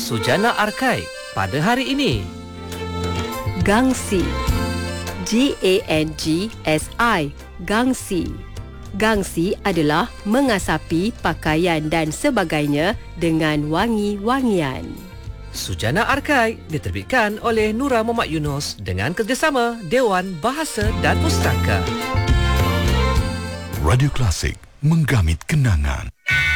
Sujana Arkai pada hari ini. Gangsi. Gangsi. Gangsi. Gangsi adalah mengasapi pakaian dan sebagainya dengan wangi-wangian. Sujana Arkai diterbitkan oleh Nura Muhammad Yunus dengan kerjasama Dewan Bahasa dan Pustaka. Radio Klasik, menggamit kenangan.